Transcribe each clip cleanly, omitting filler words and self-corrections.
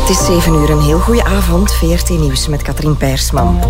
Het is 7 uur, een heel goede avond. VRT Nieuws met Katrien Peirsman.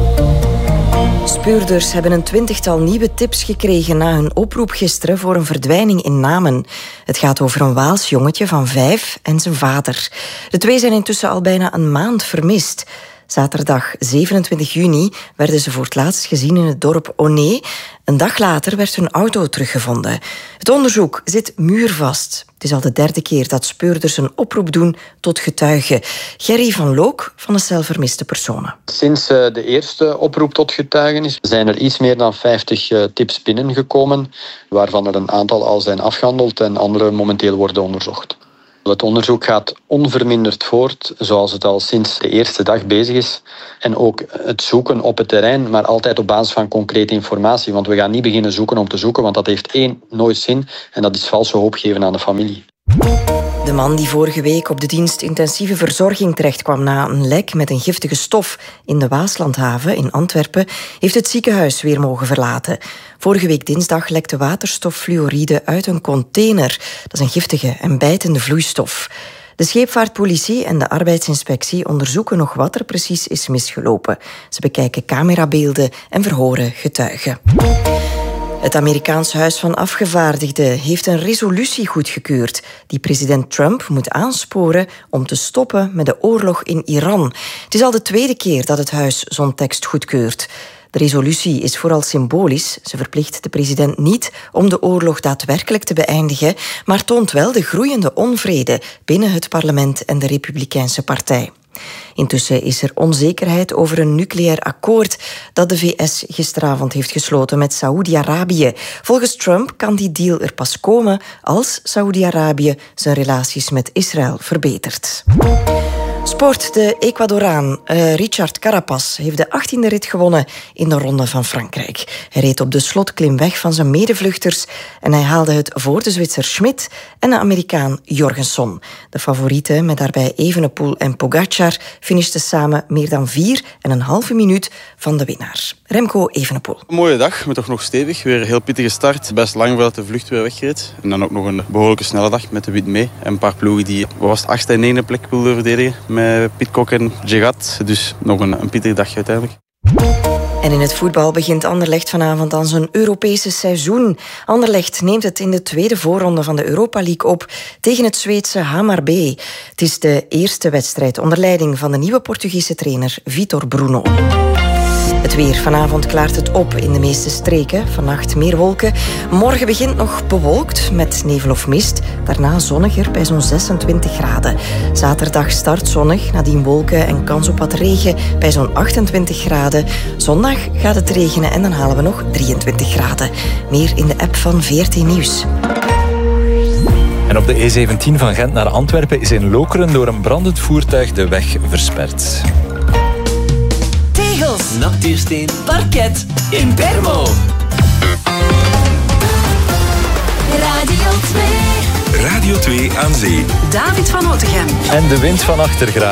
Speurders hebben een 20-tal nieuwe tips gekregen na hun oproep gisteren voor een verdwijning in Namen. Het gaat over een Waals jongetje van 5 en zijn vader. De twee zijn intussen al bijna een maand vermist. Zaterdag 27 juni werden ze voor het laatst gezien in het dorp Oné. Een dag later werd hun auto teruggevonden. Het onderzoek zit muurvast. Het is al de 3e keer dat speurders een oproep doen tot getuigen. Gerry van Look van de Cel Vermiste Personen. Sinds de eerste oproep tot getuigenis zijn er iets meer dan 50 tips binnengekomen, waarvan er een aantal al zijn afgehandeld en andere momenteel worden onderzocht. Het onderzoek gaat onverminderd voort, zoals het al sinds de eerste dag bezig is. En ook het zoeken op het terrein, maar altijd op basis van concrete informatie. Want we gaan niet beginnen zoeken om te zoeken, want dat heeft nooit zin. En dat is valse hoop geven aan de familie. De man die vorige week op de dienst intensieve verzorging terechtkwam na een lek met een giftige stof in de Waaslandhaven in Antwerpen, heeft het ziekenhuis weer mogen verlaten. Vorige week dinsdag lekte waterstoffluoride uit een container. Dat is een giftige en bijtende vloeistof. De scheepvaartpolitie en de arbeidsinspectie onderzoeken nog wat er precies is misgelopen. Ze bekijken camerabeelden en verhoren getuigen. Het Amerikaans Huis van Afgevaardigden heeft een resolutie goedgekeurd die president Trump moet aansporen om te stoppen met de oorlog in Iran. Het is al de 2e keer dat het huis zo'n tekst goedkeurt. De resolutie is vooral symbolisch. Ze verplicht de president niet om de oorlog daadwerkelijk te beëindigen, maar toont wel de groeiende onvrede binnen het parlement en de Republikeinse Partij. Intussen is er onzekerheid over een nucleair akkoord dat de VS gisteravond heeft gesloten met Saoedi-Arabië. Volgens Trump kan die deal er pas komen als Saoedi-Arabië zijn relaties met Israël verbetert. Sport. De Ecuadoraan Richard Carapaz heeft de 18e rit gewonnen in de Ronde van Frankrijk. Hij reed op de slotklim weg van zijn medevluchters en hij haalde het voor de Zwitser Schmidt en de Amerikaan Jorgenson. De favorieten, met daarbij Evenepoel en Pogacar, finishten samen meer dan 4,5 minuut van de winnaar. Remco Evenepoel. Een mooie dag, maar toch nog stevig. Weer een heel pittige start. Best lang voordat de vlucht weer wegreed. En dan ook nog een behoorlijke snelle dag met de wit mee. En een paar ploegen die 8e en 9e plek wilden verdedigen. Met Pidcock en Gerard. Dus nog een pittig dagje uiteindelijk. En in het voetbal begint Anderlecht vanavond aan zijn Europese seizoen. Anderlecht neemt het in de 2e voorronde van de Europa League op tegen het Zweedse Hammarby. Het is de eerste wedstrijd onder leiding van de nieuwe Portugese trainer Vitor Bruno. Het weer. Vanavond klaart het op in de meeste streken. Vannacht meer wolken. Morgen begint nog bewolkt met nevel of mist. Daarna zonniger bij zo'n 26 graden. Zaterdag start zonnig, nadien wolken en kans op wat regen bij zo'n 28 graden. Zondag gaat het regenen en dan halen we nog 23 graden. Meer in de app van VRT Nieuws. En op de E17 van Gent naar Antwerpen is in Lokeren door een brandend voertuig de weg versperd. Natuursteen, parket, in Bermo. Radio 2 aan zee. David van Otegem. En de wind van achter